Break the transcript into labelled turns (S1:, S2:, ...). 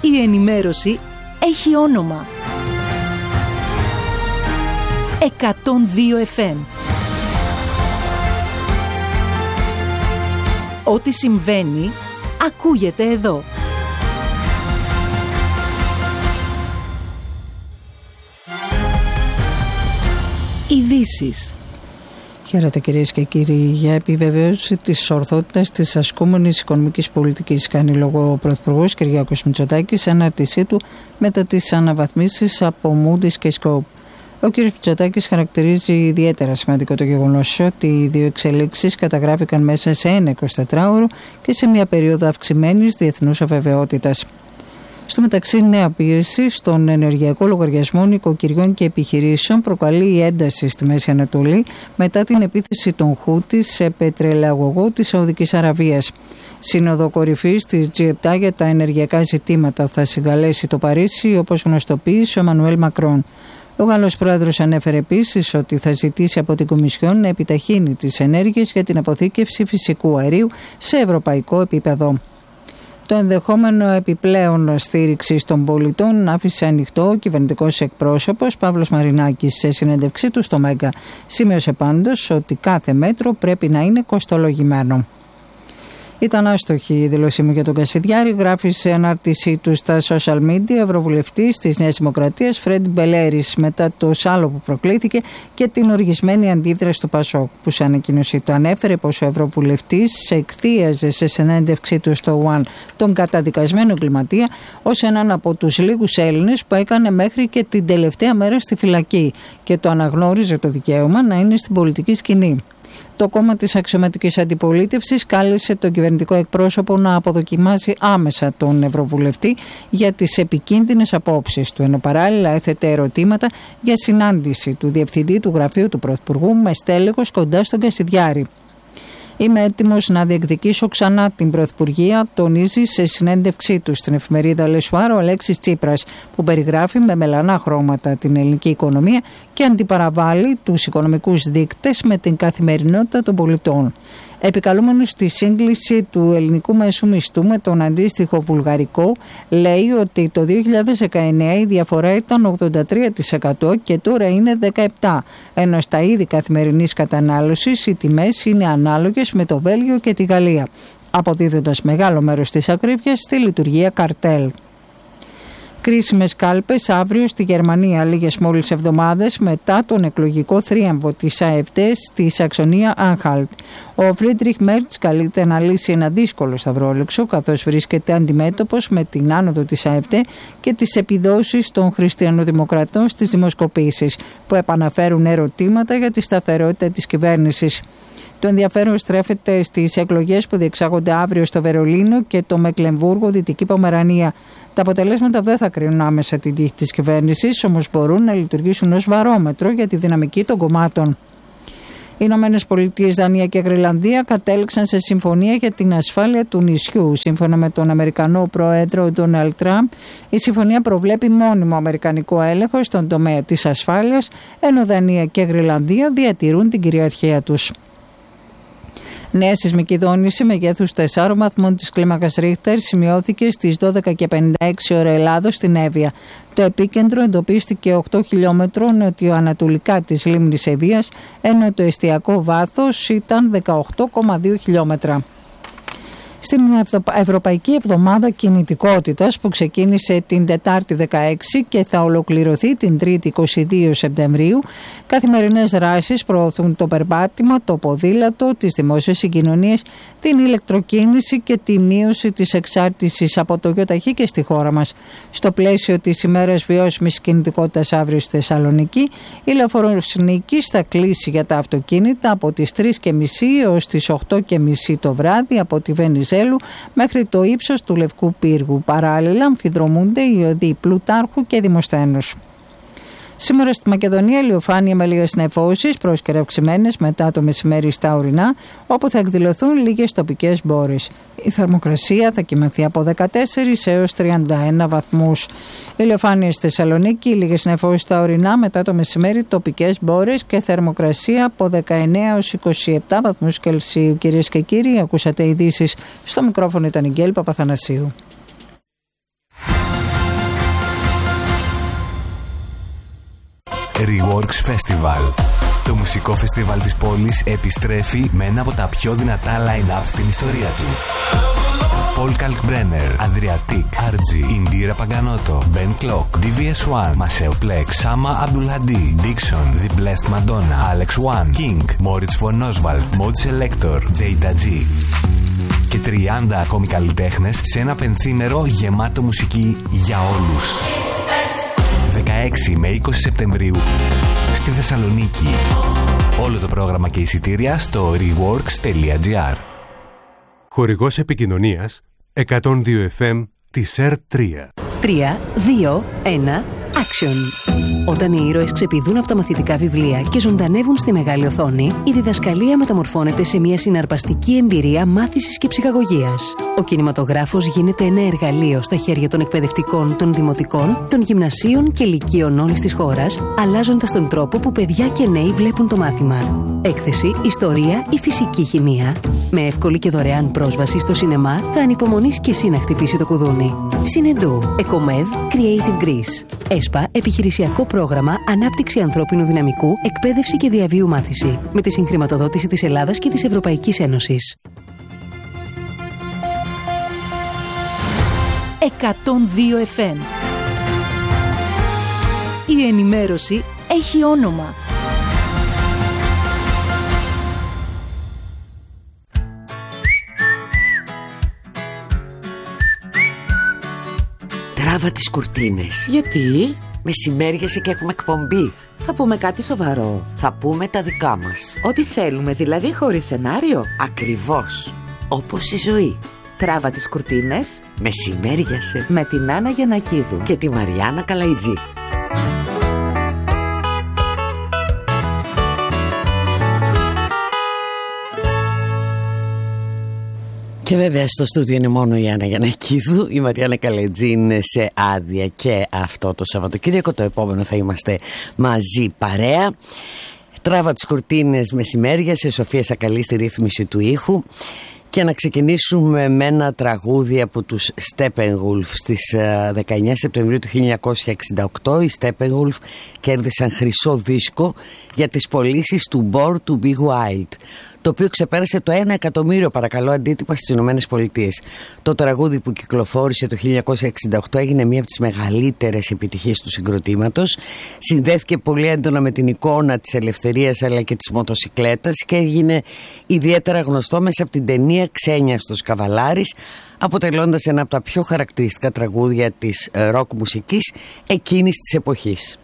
S1: Η ενημέρωση έχει όνομα. 102 FM. Ό,τι συμβαίνει, ακούγεται εδώ. Ειδήσεις.
S2: Χαίρετε κυρίες και κύριοι. Για επιβεβαίωση της ορθότητας της ασκούμενης οικονομικής πολιτικής κάνει λόγο ο Πρωθυπουργός Κυριάκος Μητσοτάκης σε ανάρτησή του μετά τις αναβαθμίσεις από Moody's και Scope. Ο κ. Μητσοτάκης χαρακτηρίζει ιδιαίτερα σημαντικό το γεγονός ότι οι δύο εξελίξεις καταγράφηκαν μέσα σε ένα 24ωρο και σε μια περίοδο αυξημένης διεθνούς αβεβαιότητας. Στο μεταξύ, νέα πίεση στον ενεργειακό λογαριασμό νοικοκυριών και επιχειρήσεων προκαλεί η ένταση στη Μέση Ανατολή μετά την επίθεση των Χούτι σε πετρελαιαγωγό της Σαουδικής Αραβίας. Σύνοδο κορυφής της G7 για τα ενεργειακά ζητήματα θα συγκαλέσει το Παρίσι, όπως γνωστοποίησε ο Εμμανουέλ Μακρόν. Ο Γάλλος πρόεδρος ανέφερε επίσης ότι θα ζητήσει από την Κομισιόν να επιταχύνει τις ενέργειες για την αποθήκευση φυσικού αερίου σε ευρωπαϊκό επίπεδο. Το ενδεχόμενο επιπλέον στήριξη των πολιτών άφησε ανοιχτό ο κυβερνητικός εκπρόσωπος Παύλος Μαρινάκης σε συνέντευξή του στο Μέγκα. Σημείωσε πάντως ότι κάθε μέτρο πρέπει να είναι κοστολογημένο. Ήταν άστοχη η δήλωσή μου για τον Κασιδιάρη, γράφει σε ανάρτησή του στα social media ευρωβουλευτής της Νέας Δημοκρατίας Φρέντι Μπελέρης μετά το σάλο που προκλήθηκε και την οργισμένη αντίδραση του ΠΑΣΟΚ, που σε ανακοίνωσή του ανέφερε πως ο ευρωβουλευτής εκθίαζε σε συνέντευξή του στο One τον καταδικασμένο εγκληματία ως έναν από τους λίγους Έλληνες που έκανε μέχρι και την τελευταία μέρα στη φυλακή και το αναγνώριζε το δικαίωμα να είναι στην πολιτική σκηνή. Το κόμμα της αξιωματικής αντιπολίτευσης κάλεσε τον κυβερνητικό εκπρόσωπο να αποδοκιμάσει άμεσα τον ευρωβουλευτή για τις επικίνδυνες απόψεις του, ενώ παράλληλα έθετε ερωτήματα για συνάντηση του διευθυντή του γραφείου του Πρωθυπουργού με στέλεχος κοντά στον Κασιδιάρη. «Είμαι έτοιμος να διεκδικήσω ξανά την Πρωθυπουργία», τονίζει σε συνέντευξή του στην εφημερίδα Λεσουάρ ο Αλέξης Τσίπρας, που περιγράφει με μελανά χρώματα την ελληνική οικονομία και αντιπαραβάλλει τους οικονομικούς δείκτες με την καθημερινότητα των πολιτών. Επικαλούμενος στη σύγκληση του ελληνικού μέσου μισθού με τον αντίστοιχο βουλγαρικό, λέει ότι το 2019 η διαφορά ήταν 83% και τώρα είναι 17%, ενώ στα είδη καθημερινής κατανάλωσης οι τιμές είναι ανάλογες με το Βέλγιο και τη Γαλλία, αποδίδοντας μεγάλο μέρος της ακρίβειας στη λειτουργία καρτέλ. Κρίσιμες κάλπες αύριο στη Γερμανία, λίγες μόλις εβδομάδες μετά τον εκλογικό θρίαμβο της ΑΕΠΤ στη Σαξονία Άνχαλτ. Ο Φρίντριχ Μέρτς καλείται να λύσει ένα δύσκολο σταυρόλεξο, καθώς βρίσκεται αντιμέτωπος με την άνοδο της ΑΕΠΤ και τις επιδόσεις των χριστιανοδημοκρατών στις δημοσκοπήσεις, που επαναφέρουν ερωτήματα για τη σταθερότητα της κυβέρνησης. Το ενδιαφέρον στρέφεται στις εκλογές που διεξάγονται αύριο στο Βερολίνο και το Μεκλεμβούργο, Δυτική Πομερανία. Τα αποτελέσματα δεν θα κρίνουν άμεσα την τύχη της κυβέρνησης, όμως μπορούν να λειτουργήσουν ως βαρόμετρο για τη δυναμική των κομμάτων. Οι Ηνωμένες Πολιτείες, Δανία και Γροιλανδία κατέληξαν σε συμφωνία για την ασφάλεια του νησιού. Σύμφωνα με τον Αμερικανό πρόεδρο Ντόναλντ Τραμπ, η συμφωνία προβλέπει μόνιμο αμερικανικό έλεγχο στον τομέα της ασφάλειας, ενώ Δανία και Γροιλανδία διατηρούν την κυριαρχία τους. Νέα σεισμική δόνηση μεγέθους 4 βαθμών της κλίμακας Ρίχτερ σημειώθηκε στις 12:56 ώρα Ελλάδος στην Εύβοια. Το επίκεντρο εντοπίστηκε 8 χιλιόμετρο νοτιοανατολικά της λίμνης Ευβοίας, ενώ το εστιακό βάθος ήταν 18,2 χιλιόμετρα. Στην Ευρωπαϊκή Εβδομάδα Κινητικότητας που ξεκίνησε την Τετάρτη 16 και θα ολοκληρωθεί την Τρίτη 22 Σεπτεμβρίου, καθημερινές δράσεις προωθούν το περπάτημα, το ποδήλατο, τις δημόσιες συγκοινωνίες, την ηλεκτροκίνηση και τη μείωση της εξάρτησης από το γιοταχή και στη χώρα μας. Στο πλαίσιο της ημέρας βιώσιμης κινητικότητας αύριο στη Θεσσαλονίκη, η Λεωφοροσυνίκης θα κλείσει για τα αυτοκίνητα από τις 3:30 έως τις 8:30 το βράδυ από τη Βενιζέλου μέχρι το ύψος του Λευκού Πύργου. Παράλληλα, αμφιδρομούνται οι οδοί Πλουτάρχου και Δημοσθένους. Σήμερα στη Μακεδονία ηλιοφάνεια με λίγες νεφώσεις, πρόσκαιρα αυξημένες μετά το μεσημέρι στα ορεινά, όπου θα εκδηλωθούν λίγες τοπικές μπόρες. Η θερμοκρασία θα κυμανθεί από 14 έως 31 βαθμούς. Ηλιοφάνεια στη Θεσσαλονίκη, λίγες νεφώσεις στα ορεινά, μετά το μεσημέρι τοπικές μπόρες και θερμοκρασία από 19 έως 27 βαθμούς Κελσίου. Κυρίες και κύριοι, ακούσατε ειδήσεις. Στο μικρόφωνο ήταν η Γκέλη Παπαθανασίου.
S3: Reworks Festival. Το μουσικό φεστιβάλ της πόλης επιστρέφει με ένα από τα πιο δυνατά line-up στην ιστορία του. Paul Kalkbrenner, Adriatic, RG, Indira Paganoto, Ben Clock, DVS1, Maceo Plex, Sama Abdulhadi, Dixon, The Blessed Madonna, Alex One, King, Moritz von Oswald, Mod Selector, Jada G. Και 30 ακόμη καλλιτέχνες σε ένα πενθήμερο γεμάτο μουσική για όλους. 16 με 20 Σεπτεμβρίου στη Θεσσαλονίκη. Όλο το πρόγραμμα και εισιτήρια στο reworks.gr.
S4: Χορηγός επικοινωνίας 102 FM της ΕΡΤ3.
S1: 3, 2, 1, action. Όταν οι ήρωες ξεπηδούν από τα μαθητικά βιβλία και ζωντανεύουν στη μεγάλη οθόνη, η διδασκαλία μεταμορφώνεται σε μια συναρπαστική εμπειρία μάθησης και ψυχαγωγίας. Ο κινηματογράφος γίνεται ένα εργαλείο στα χέρια των εκπαιδευτικών, των δημοτικών, των γυμνασίων και λυκείων όλης της χώρας, αλλάζοντας τον τρόπο που παιδιά και νέοι βλέπουν το μάθημα. Έκθεση, ιστορία ή φυσική χημεία. Με εύκολη και δωρεάν πρόσβαση στο σινεμά, θα ανυπομονείς και εσύ να χτυπήσει το κουδούνι. Συνεντού, Εκομέδ, Creative Greece. ΕΣΠΑ, επιχειρησιακό πρόγραμμα ανάπτυξη ανθρώπινου δυναμικού, εκπαίδευση και διαβίου μάθηση. Με τη συγχρηματοδότηση της Ελλάδας και της Ευρωπαϊκής Ένωσης. 102 FM. Η ενημέρωση έχει όνομα.
S5: Τράβα τις κουρτίνες.
S6: Γιατί?
S5: Μεσημέριασε και έχουμε εκπομπή.
S6: Θα πούμε κάτι σοβαρό.
S5: Θα πούμε τα δικά μας.
S6: Ό,τι θέλουμε, δηλαδή χωρίς σενάριο.
S5: Ακριβώς. Όπως η ζωή.
S6: Τράβα τις κουρτίνες.
S5: Μεσημέριασε.
S6: Με την Άννα Γιαννακίδου
S5: και τη Μαριάννα Καλαϊτζή. Και βέβαια στο στούντιο είναι μόνο η Άννα Γιαννακίδου. Η Μαριάννα Καλαϊτζή είναι σε άδεια και αυτό το Σαββατοκύριακο. Το επόμενο θα είμαστε μαζί παρέα. Τράβα τις κουρτίνες μεσημέρια σε Σοφία Σακαλή στη ρύθμιση του ήχου. Και να ξεκινήσουμε με ένα τραγούδι από τους Steppenwolf. Στις 19 Σεπτεμβρίου του 1968 οι Steppenwolf κέρδισαν χρυσό δίσκο για τις πωλήσεις του Born to be Wild, το οποίο ξεπέρασε το 1 εκατομμύριο παρακαλώ αντίτυπα στις Ηνωμένες Πολιτείες. Το τραγούδι που κυκλοφόρησε το 1968 έγινε μία από τις μεγαλύτερες επιτυχίες του συγκροτήματος. Συνδέθηκε πολύ έντονα με την εικόνα της ελευθερίας αλλά και της μοτοσικλέτας και έγινε ιδιαίτερα γνωστό μέσα από την ταινία Ξένιαστος Καβαλάρης, αποτελώντας ένα από τα πιο χαρακτηριστικά τραγούδια της ροκ μουσικής εκείνης της εποχής.